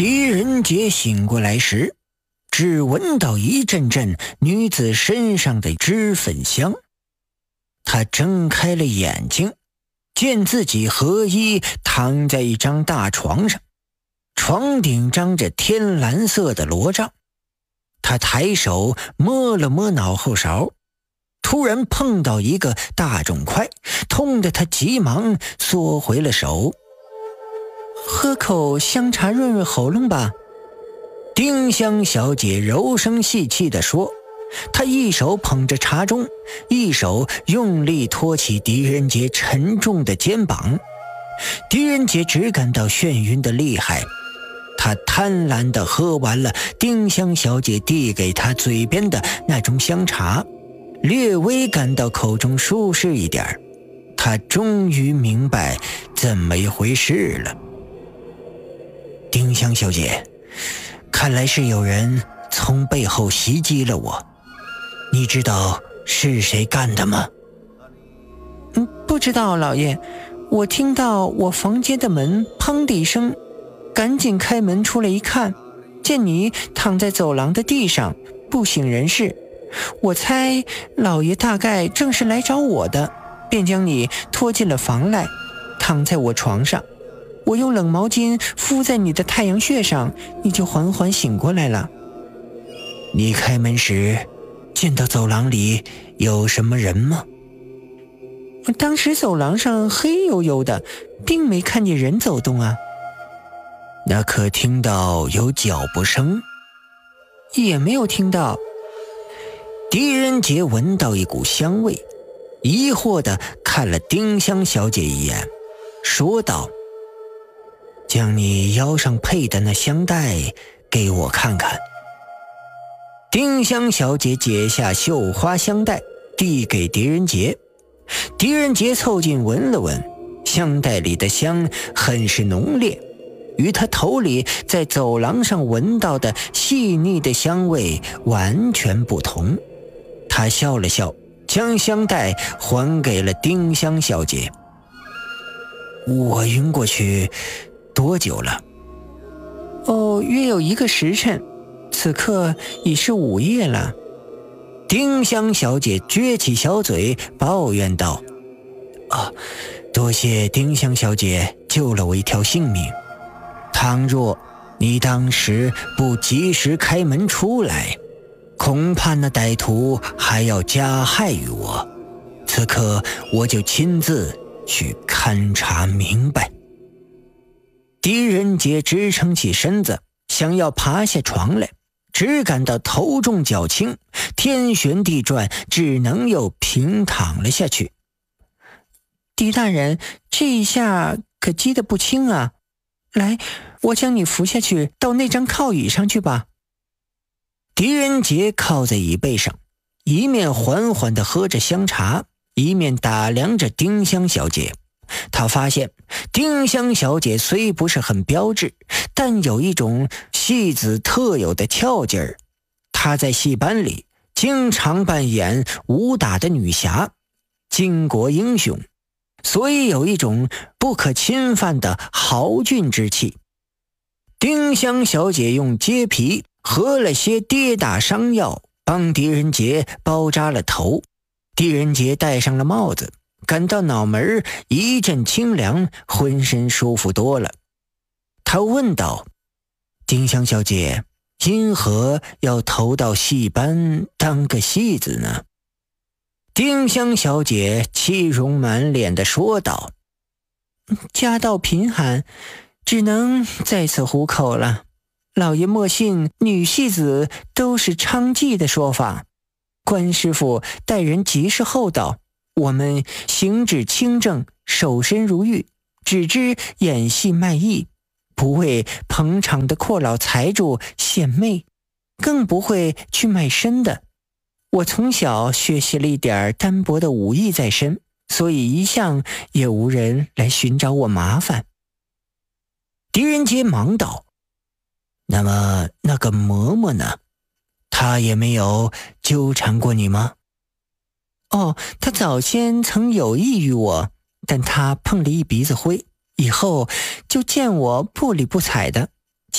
狄仁杰醒过来时，只闻到一阵阵女子身上的脂粉香。他睁开了眼睛，见自己合衣躺在一张大床上，床顶张着天蓝色的罗帐。他抬手摸了摸脑后勺，突然碰到一个大肿块，痛得他急忙缩回了手。喝口香茶润润喉咙吧，丁香小姐柔声细气地说。她一手捧着茶盅，一手用力托起狄仁杰沉重的肩膀。狄仁杰只感到眩晕的厉害，他贪婪地喝完了丁香小姐递给他嘴边的那盅香茶，略微感到口中舒适一点。他终于明白怎么一回事了。丁香小姐，看来是有人从背后袭击了我，你知道是谁干的吗？ 不知道，老爷。我听到我房间的门砰的一声，赶紧开门出来一看，见你躺在走廊的地上不省人事。我猜老爷大概正是来找我的，便将你拖进了房来，躺在我床上。我用冷毛巾敷在你的太阳穴上，你就缓缓醒过来了。 你开门时见到走廊里有什么人吗？ 当时走廊上黑黝黝的，并没看见人走动啊。 那可听到有脚步声？ 也没有听到。 狄仁杰闻到一股香味，疑惑地看了丁香小姐一眼，说道：将你腰上配的那香带给我看看。丁香小姐解下绣花香带，递给狄仁杰。狄仁杰凑近闻了闻，香袋里的香很是浓烈，与他头里在走廊上闻到的细腻的香味完全不同。他笑了笑，将香袋还给了丁香小姐。我晕过去多久了？ 约有1个时辰，此刻已是午夜了。 丁香小姐撅起小嘴抱怨道：多谢丁香小姐救了我一条性命，倘若你当时不及时开门出来，恐怕那歹徒还要加害于我，此刻我就亲自去勘察明白。狄仁杰支撑起身子，想要爬下床来，只感到头重脚轻，天旋地转，只能又平躺了下去。 狄大人，这一下可击得不轻啊！来，我将你扶下去，到那张靠椅上去吧。 狄仁杰靠在椅背上，一面缓缓地喝着香茶，一面打量着丁香小姐。他发现丁香小姐虽不是很标致，但有一种戏子特有的俏劲儿。她在戏班里经常扮演武打的女侠，巾帼英雄，所以有一种不可侵犯的豪俊之气。丁香小姐用秸皮和了些跌打伤药，帮狄仁杰包扎了头。狄仁杰戴上了帽子，感到脑门一阵清凉，浑身舒服多了。他问道：丁香小姐，因何要投到戏班当个戏子呢？丁香小姐气容满脸地说道： 家道贫寒，只能在此糊口了。老爷莫信女戏子都是娼妓的说法，关师傅待人极是厚道，我们行止清正，守身如玉，只知演戏卖艺，不为捧场的阔老财主献媚，更不会去卖身的。我从小学习了一点单薄的武艺在身，所以一向也无人来寻找我麻烦。 狄仁杰忙道：那么那个嬷嬷呢？她也没有纠缠过你吗？ 她早先曾有意于我，但她碰了一鼻子灰，以后就见我不理不睬的，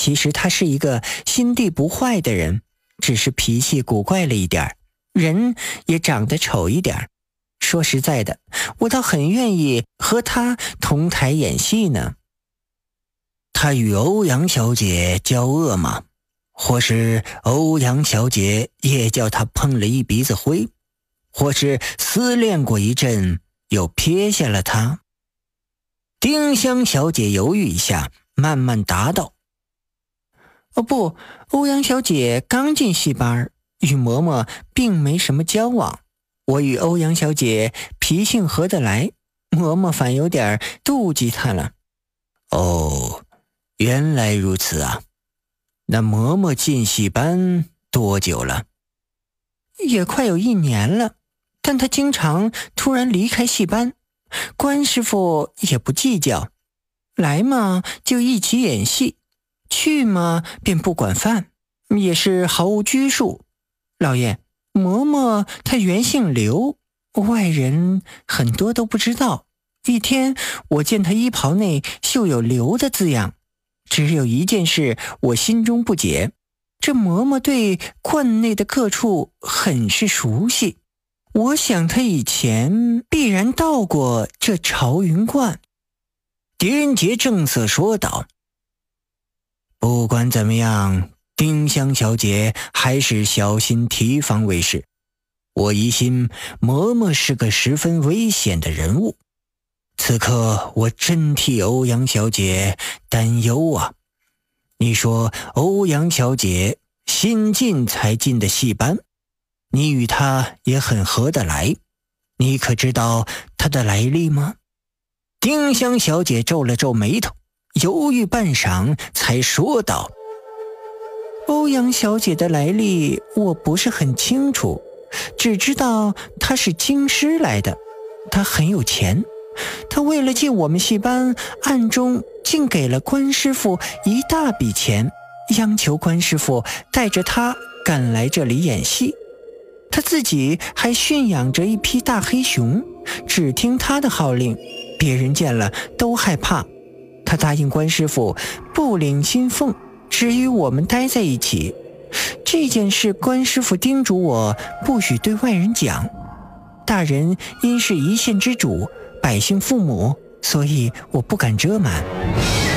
其实他是一个心地不坏的人，只是脾气古怪了一点，人也长得丑一点。说实在的，我倒很愿意和他同台演戏呢。 他与欧阳小姐交恶吗？或是欧阳小姐也叫他碰了一鼻子灰？或是思恋过一阵又撇下了他？丁香小姐犹豫一下，慢慢答道： 不，欧阳小姐刚进戏班，与嬷嬷并没什么交往。我与欧阳小姐脾性合得来，嬷嬷反有点妒忌她了。 哦，原来如此啊。那嬷嬷进戏班多久了？ 也快有1年了，但她经常突然离开戏班，关师傅也不计较，来嘛就一起演戏，去嘛便不管饭，也是毫无拘束。老爷，嬷嬷她原姓刘，外人很多都不知道。一天我见她衣袍内绣有刘的字样，只有一件事我心中不解，这嬷嬷对观内的各处很是熟悉，我想她以前必然到过这朝云观。 狄仁杰正色说道：不管怎么样，丁香小姐还是小心提防为是。我疑心嬷嬷是个十分危险的人物，此刻我真替欧阳小姐担忧啊。你说欧阳小姐新进才进的戏班，你与她也很合得来，你可知道她的来历吗？丁香小姐皱了皱眉头，犹豫半晌才说道： 欧阳小姐的来历我不是很清楚，只知道她是京师来的，她很有钱，她为了进我们戏班，暗中竟给了关师傅一大笔钱，央求关师傅带着她赶来这里演戏。她自己还驯养着一匹大黑熊，只听她的号令，别人见了都害怕。她答应关师傅不领薪俸，只与我们待在一起。这件事关师傅叮嘱我不许对外人讲，大人因是一县之主，百姓父母，所以我不敢遮瞒。